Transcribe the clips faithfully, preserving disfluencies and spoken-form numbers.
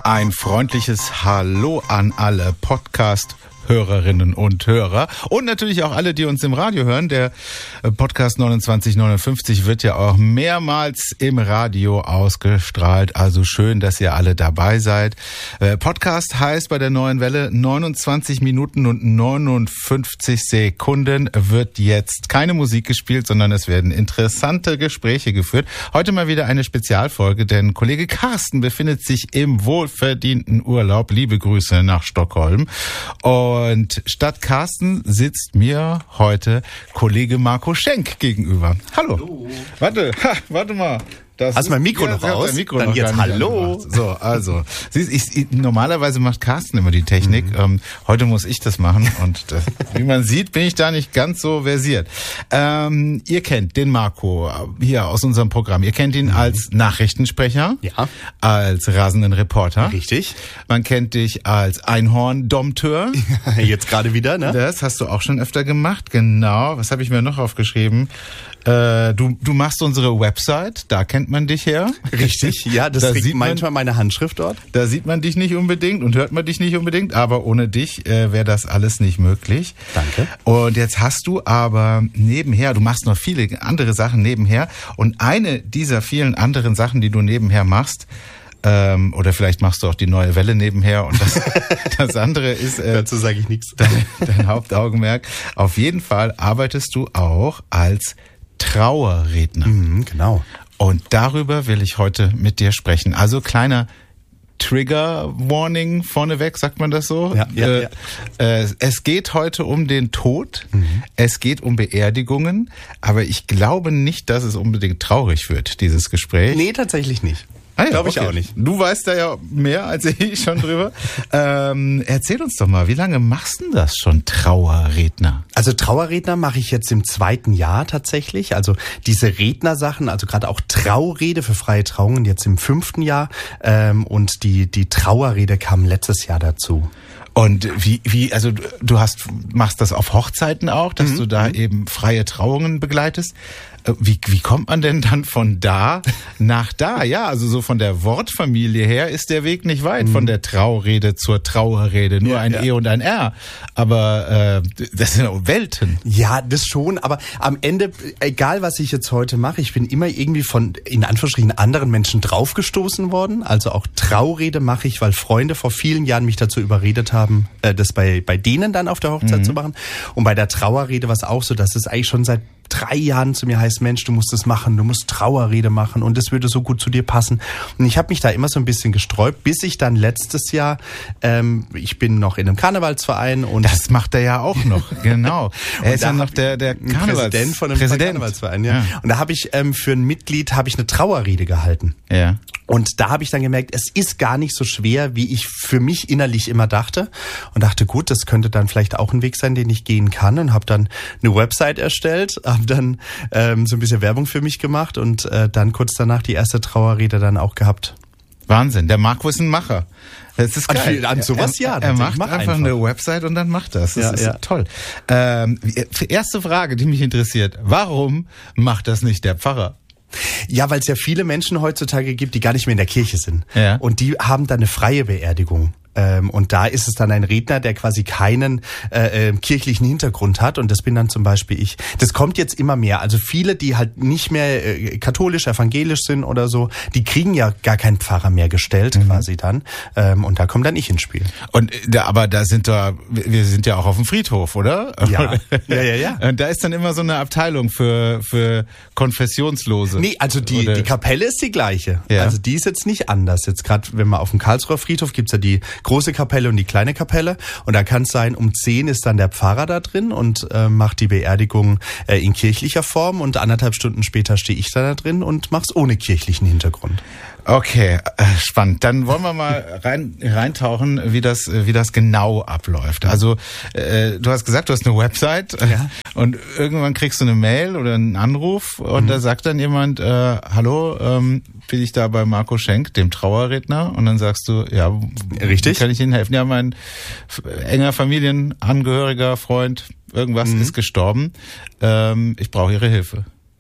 Ein freundliches Hallo an alle Podcast-Hörerinnen und Hörer und natürlich auch alle, die uns im Radio hören. Der Podcast neunundzwanzig neunundfünfzig wird ja auch mehrmals im Radio ausgestrahlt. Also schön, dass ihr alle dabei seid. Podcast heißt bei der Neuen Welle neunundzwanzig Minuten und neunundfünfzig Sekunden wird jetzt keine Musik gespielt, sondern es werden interessante Gespräche geführt. Heute mal wieder eine Spezialfolge, denn Kollege Carsten befindet sich im wohlverdienten Urlaub. Liebe Grüße nach Stockholm. Und statt Carsten sitzt mir heute Kollege Marco Schenk gegenüber. Hallo. Hallo. Warte, ha, warte mal. Das Hast du mein Mikro ja, noch aus? Mikro Dann noch jetzt Hallo. Angemacht. So, also. Siehst, ich, ich, normalerweise macht Carsten immer die Technik. Mhm. Ähm, heute muss ich das machen. Und das, wie man sieht, bin ich da nicht ganz so versiert. Ähm, ihr kennt den Marco hier aus unserem Programm. Ihr kennt ihn mhm. als Nachrichtensprecher. Ja. Als rasenden Reporter. Richtig. Man kennt dich als Einhorn-Dompteur. Jetzt gerade wieder, ne? Das hast du auch schon öfter gemacht. Genau. Was habe ich mir noch aufgeschrieben? Äh, du, du machst unsere Website, da kennt man dich her. Richtig, ja, das da trägt sieht man, manchmal meine Handschrift dort. Da sieht man dich nicht unbedingt und hört man dich nicht unbedingt, aber ohne dich äh, wäre das alles nicht möglich. Danke. Und jetzt hast du aber nebenher, du machst noch viele andere Sachen nebenher und eine dieser vielen anderen Sachen, die du nebenher machst, Ähm, oder vielleicht machst du auch die Neue Welle nebenher und das, das andere ist äh, dazu sage ich nichts. Dein, dein Hauptaugenmerk. Auf jeden Fall arbeitest du auch als Trauerredner. Mhm, genau. Und darüber will ich heute mit dir sprechen. Also kleiner Trigger Warning vorneweg, sagt man das so? Ja, ja, äh, ja. Äh, es geht heute um den Tod, mhm. es geht um Beerdigungen, aber ich glaube nicht, dass es unbedingt traurig wird, dieses Gespräch. Nee, tatsächlich nicht. Ah ja, Glaube ich okay. auch nicht. Du weißt da ja mehr als ich schon drüber. ähm, erzähl uns doch mal, wie lange machst du das schon, Trauerredner? Also Trauerredner mache ich jetzt im zweiten Jahr tatsächlich. Also diese Rednersachen, also gerade auch Traurede für freie Trauungen jetzt im fünften Jahr. Ähm, und die, die Trauerrede kam letztes Jahr dazu. Und wie, wie, also du hast, machst das auf Hochzeiten auch, dass mhm. du da eben freie Trauungen begleitest. Wie, wie kommt man denn dann von da nach da? Ja, also so von der Wortfamilie her ist der Weg nicht weit, mhm. von der Traurede zur Trauerrede. Nur ja, ein ja. E und ein R. Aber äh, das sind auch Welten. Ja, das schon. Aber am Ende, egal was ich jetzt heute mache, ich bin immer irgendwie von, in Anführungsstrichen, anderen Menschen draufgestoßen worden. Also auch Traurede mache ich, weil Freunde vor vielen Jahren mich dazu überredet haben, äh, das bei, bei denen dann auf der Hochzeit mhm. zu machen. Und bei der Trauerrede war es auch so, dass es eigentlich schon seit drei Jahren zu mir heißt, Mensch, du musst das machen, du musst Trauerrede machen und das würde so gut zu dir passen. Und ich habe mich da immer so ein bisschen gesträubt, bis ich dann letztes Jahr, ähm, ich bin noch in einem Karnevalsverein und das macht er ja auch noch, genau. Er ist ja noch der der Karnevals- Präsident von einem Präsident. Karnevalsverein, ja. ja. Und da habe ich ähm, für ein Mitglied habe ich eine Trauerrede gehalten. Ja. Und da habe ich dann gemerkt, es ist gar nicht so schwer, wie ich für mich innerlich immer dachte. Und dachte, gut, das könnte dann vielleicht auch ein Weg sein, den ich gehen kann. Und habe dann eine Website erstellt, habe dann ähm, so ein bisschen Werbung für mich gemacht und äh, dann kurz danach die erste Trauerrede dann auch gehabt. Wahnsinn, der Marco ist ein Macher. Das ist geil. An, an sowas er, ja. Er, er macht einfach, einfach eine Website und dann macht das. Das ja, ist ja. toll. Ähm, erste Frage, die mich interessiert. Warum macht das nicht der Pfarrer? Ja, weil es ja viele Menschen heutzutage gibt, die gar nicht mehr in der Kirche sind. Ja. Und die haben dann eine freie Beerdigung. Ähm, und da ist es dann ein Redner, der quasi keinen äh, äh, kirchlichen Hintergrund hat. Und das bin dann zum Beispiel ich. Das kommt jetzt immer mehr. Also viele, die halt nicht mehr äh, katholisch, evangelisch sind oder so, die kriegen ja gar keinen Pfarrer mehr gestellt mhm. quasi dann. Ähm, und da komme dann ich ins Spiel. Und da, aber da sind da, wir sind ja auch auf dem Friedhof, oder? Ja, ja, ja, ja. Und da ist dann immer so eine Abteilung für für Konfessionslose. Nee, also die oder? die Kapelle ist die gleiche. Ja. Also die ist jetzt nicht anders. Jetzt gerade, wenn man auf dem Karlsruher Friedhof gibt's ja die große Kapelle und die kleine Kapelle. Und da kann es sein, um zehn ist dann der Pfarrer da drin und äh, macht die Beerdigung äh, in kirchlicher Form und anderthalb Stunden später stehe ich da, da drin und mach's ohne kirchlichen Hintergrund. Okay, spannend. Dann wollen wir mal rein reintauchen, wie das wie das genau abläuft. Also äh, du hast gesagt, du hast eine Website ja. und irgendwann kriegst du eine Mail oder einen Anruf und mhm. da sagt dann jemand, äh, hallo, ähm, bin ich da bei Marco Schenk, dem Trauerredner? Und dann sagst du, ja, richtig, wie kann ich Ihnen helfen? Ja, mein enger Familienangehöriger, Freund, irgendwas mhm. ist gestorben. Ähm, ich brauche Ihre Hilfe.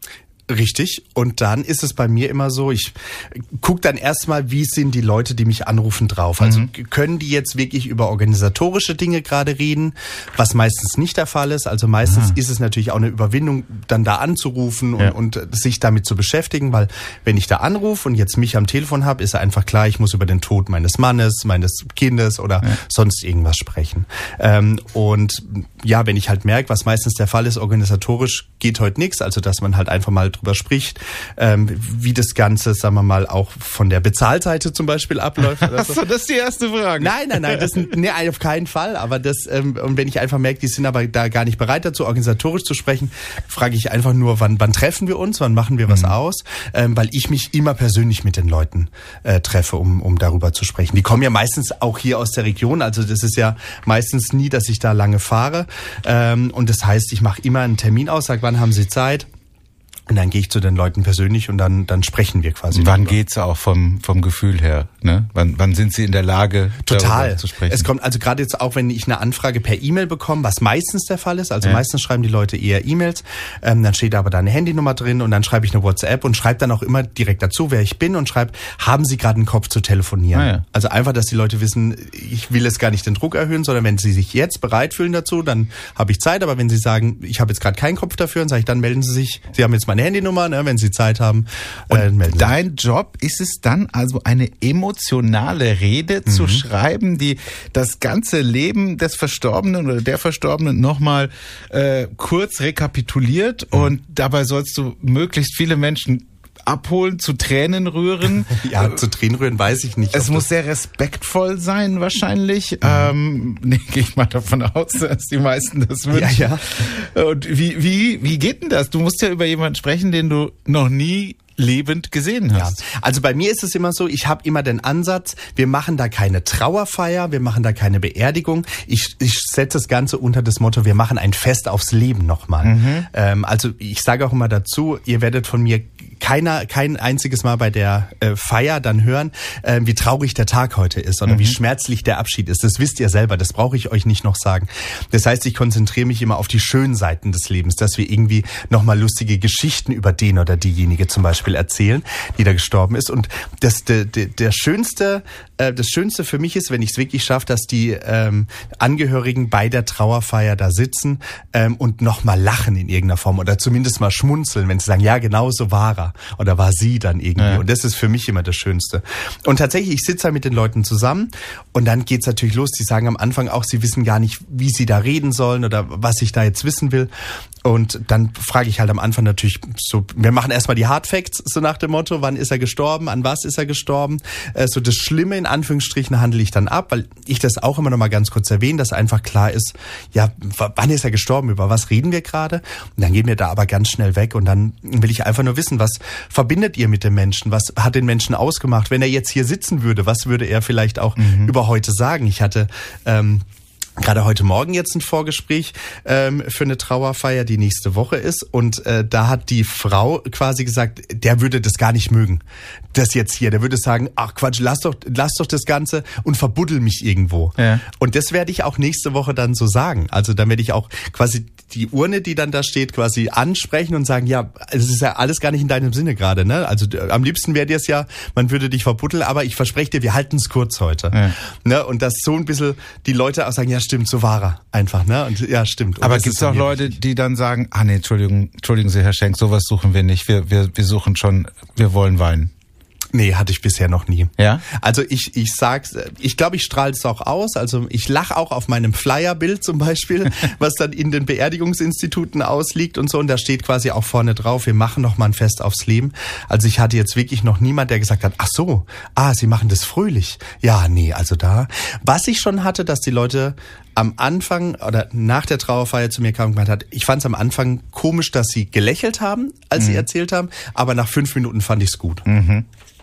Richtig. Und dann ist es bei mir immer so, ich gucke dann erstmal, wie sind die Leute, die mich anrufen, drauf. Also mhm. können die jetzt wirklich über organisatorische Dinge gerade reden, was meistens nicht der Fall ist. Also meistens ah. ist es natürlich auch eine Überwindung, dann da anzurufen und, ja. und sich damit zu beschäftigen, weil wenn ich da anrufe und jetzt mich am Telefon habe, ist einfach klar, ich muss über den Tod meines Mannes, meines Kindes oder ja. sonst irgendwas sprechen. Ähm, und ja, wenn ich halt merke, was meistens der Fall ist, organisatorisch geht heute nichts, also dass man halt einfach mal drüber spricht, ähm, wie das Ganze, sagen wir mal, auch von der Bezahlseite zum Beispiel abläuft. Oder so. Achso, das ist die erste Frage. Nein, nein, nein, das nee, auf keinen Fall. Aber das, ähm, und wenn ich einfach merke, die sind aber da gar nicht bereit dazu, organisatorisch zu sprechen, frage ich einfach nur, wann, wann treffen wir uns, wann machen wir was mhm. aus, ähm, weil ich mich immer persönlich mit den Leuten äh, treffe, um, um darüber zu sprechen. Die kommen ja meistens auch hier aus der Region, also das ist ja meistens nie, dass ich da lange fahre. Ähm, und das heißt, ich mache immer einen Termin aus, sage, wann haben Sie Zeit? Und dann gehe ich zu den Leuten persönlich und dann dann sprechen wir quasi. Wann darüber. Geht's auch vom vom Gefühl her? Ne? Wann wann sind Sie in der Lage, total zu sprechen? Es kommt also gerade jetzt auch, wenn ich eine Anfrage per E-Mail bekomme, was meistens der Fall ist. Also ja. meistens schreiben die Leute eher E-Mails. Ähm, dann steht aber da eine Handynummer drin und dann schreibe ich eine WhatsApp und schreibe dann auch immer direkt dazu, wer ich bin und schreibe, haben Sie gerade einen Kopf zu telefonieren? Ah, ja. Also einfach, dass die Leute wissen, ich will jetzt gar nicht den Druck erhöhen, sondern wenn sie sich jetzt bereit fühlen dazu, dann habe ich Zeit. Aber wenn sie sagen, ich habe jetzt gerade keinen Kopf dafür, dann sage ich, dann melden Sie sich. Sie haben jetzt meine Handynummer, ne, wenn Sie Zeit haben. Äh, und dein Job ist es dann also eine emotionale Rede mhm. zu schreiben, die das ganze Leben des Verstorbenen oder der Verstorbenen nochmal äh, kurz rekapituliert mhm. und dabei sollst du möglichst viele Menschen abholen, zu Tränen rühren. Ja, zu Tränen rühren weiß ich nicht. Es muss sehr respektvoll sein wahrscheinlich. Mhm. Ähm, nee, gehe ich mal davon aus, dass die meisten das wünschen. Ja, ja. Und wie, wie, wie geht denn das? Du musst ja über jemanden sprechen, den du noch nie lebend gesehen hast. Ja. Also bei mir ist es immer so, ich habe immer den Ansatz, wir machen da keine Trauerfeier, wir machen da keine Beerdigung. Ich, ich setze das Ganze unter das Motto, wir machen ein Fest aufs Leben nochmal. Mhm. Ähm, also ich sage auch immer dazu, ihr werdet von mir keiner, kein einziges Mal bei der äh, Feier dann hören, äh, wie traurig der Tag heute ist oder mhm. wie schmerzlich der Abschied ist. Das wisst ihr selber, das brauche ich euch nicht noch sagen. Das heißt, ich konzentriere mich immer auf die schönen Seiten des Lebens, dass wir irgendwie nochmal lustige Geschichten über den oder diejenige zum Beispiel erzählen, die da gestorben ist. Und das der, der, der schönste, äh, das Schönste für mich ist, wenn ich es wirklich schaffe, dass die ähm, Angehörigen bei der Trauerfeier da sitzen ähm, und nochmal lachen in irgendeiner Form oder zumindest mal schmunzeln, wenn sie sagen, ja, genau so war er oder war sie dann irgendwie. Ja. Und das ist für mich immer das Schönste. Und tatsächlich, ich sitze da mit den Leuten zusammen und dann geht's natürlich los. Die sagen am Anfang auch, sie wissen gar nicht, wie sie da reden sollen oder was ich da jetzt wissen will. Und dann frage ich halt am Anfang natürlich so, wir machen erstmal die Hard Facts, so nach dem Motto, wann ist er gestorben, an was ist er gestorben. Äh, so das Schlimme in Anführungsstrichen handle ich dann ab, weil ich das auch immer noch mal ganz kurz erwähne, dass einfach klar ist, ja, w- wann ist er gestorben, über was reden wir gerade? Und dann gehen wir da aber ganz schnell weg und dann will ich einfach nur wissen, was verbindet ihr mit dem Menschen, was hat den Menschen ausgemacht? Wenn er jetzt hier sitzen würde, was würde er vielleicht auch mhm. über heute sagen? Ich hatte ähm, gerade heute Morgen jetzt ein Vorgespräch ähm, für eine Trauerfeier, die nächste Woche ist. Und äh, da hat die Frau quasi gesagt, der würde das gar nicht mögen. Das jetzt hier, der würde sagen, ach Quatsch, lass doch, lass doch das Ganze und verbuddel mich irgendwo. Ja. Und das werde ich auch nächste Woche dann so sagen. Also dann werde ich auch quasi die Urne, die dann da steht, quasi ansprechen und sagen, ja, es ist ja alles gar nicht in deinem Sinne gerade, ne? Also am liebsten wäre dir es ja, man würde dich verbuddeln, aber ich verspreche dir, wir halten es kurz heute. Ja. Ne? Und dass so ein bisschen die Leute auch sagen, ja stimmt, so war er einfach, ne? Und ja, stimmt. Und aber gibt es auch Leute, wichtig, die dann sagen, ah nee, Entschuldigung, Entschuldigen Sie, Herr Schenk, sowas suchen wir nicht. Wir, wir, wir suchen schon, wir wollen weinen. Nee, hatte ich bisher noch nie. Ja? Also ich ich sag's, ich glaube, ich strahle es auch aus. Also ich lache auch auf meinem Flyerbild zum Beispiel, was dann in den Beerdigungsinstituten ausliegt und so. Und da steht quasi auch vorne drauf, wir machen noch mal ein Fest aufs Leben. Also ich hatte jetzt wirklich noch niemand, der gesagt hat, ach so, ah, Sie machen das fröhlich. Ja, nee, also da. Was ich schon hatte, dass die Leute am Anfang oder nach der Trauerfeier zu mir kamen und gemeint hat, ich fand es am Anfang komisch, dass sie gelächelt haben, als mhm. sie erzählt haben, aber nach fünf Minuten fand ich es gut. Mhm.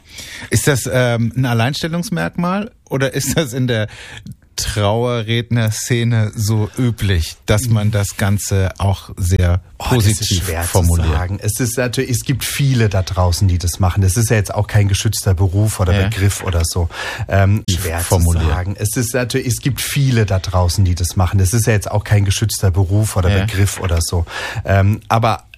Ist das ähm, ein Alleinstellungsmerkmal oder ist das in der Trauerredner-Szene so üblich, dass man das Ganze auch sehr positiv oh, das ist schwer formuliert? Zu sagen. Es ist natürlich, es gibt viele da draußen, die das machen. Das ist ja jetzt auch kein geschützter Beruf oder ja. Begriff oder so. Ähm, schwer formuliert. Zu sagen. Es ist natürlich, es gibt viele da draußen, die das machen. Das ist ja jetzt auch kein geschützter Beruf oder ja. Begriff oder so. Ähm, aber